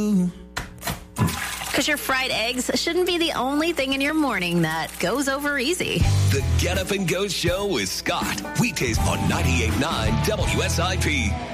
Because your fried eggs shouldn't be the only thing in your morning that goes over easy. The Get Up and Go Show with Scott. Weekdays on 98.9 WSIP.